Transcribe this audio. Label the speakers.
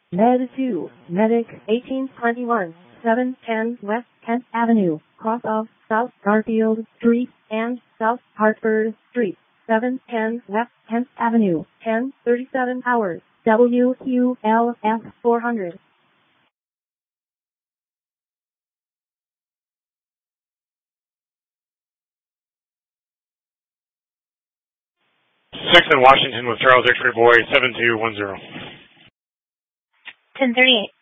Speaker 1: Med 2, Medic 1821, 710 West Kent Avenue, cross of South Garfield Street and South Hartford Street, 710 West Kent Avenue, 10:37 hours, WQLF 400.
Speaker 2: 6 in Washington with Charles X-Ray Boy 7210.
Speaker 3: 1038.